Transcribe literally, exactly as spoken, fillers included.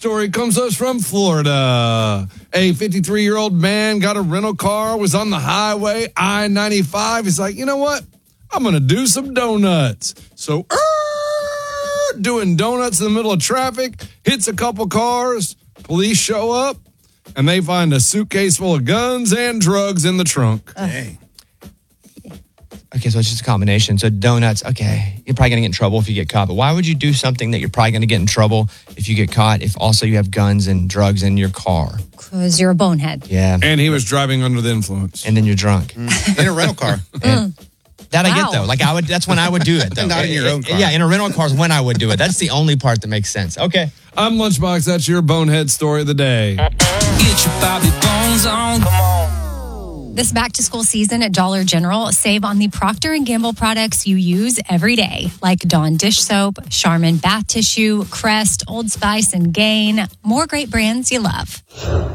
story comes to us from Florida. A fifty-three-year-old man got a rental car, was on the highway, I ninety-five. He's like, you know what? I'm going to do some donuts. So, er, doing donuts in the middle of traffic, hits a couple cars. Police show up, and they find a suitcase full of guns and drugs in the trunk. Dang. Okay, so it's just a combination. So donuts, okay, you're probably going to get in trouble if you get caught. But why would you do something that you're probably going to get in trouble if you get caught if also you have guns and drugs in your car? Because you're a bonehead. Yeah. And he was driving under the influence. And then you're drunk. Mm. In a rental car. And that I Wow. get, though. Like, I would. That's when I would do it, though. Not in your own car. Yeah, in a rental car is when I would do it. That's the only part that makes sense. Okay. I'm Lunchbox. That's your bonehead story of the day. Get your Bobby Bones on. Come on. This back-to-school season at Dollar General, save on the Procter and Gamble products you use every day, like Dawn dish soap, Charmin bath tissue, Crest, Old Spice, and Gain. More great brands you love.